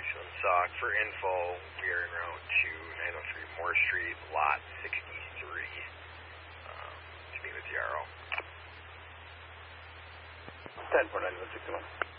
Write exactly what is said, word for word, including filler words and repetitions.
Newfoundland Sauk. For info, we are in route to nine oh three Moore Street, lot sixty-three, um, to meet with the R O. ten four nine one sixty-one.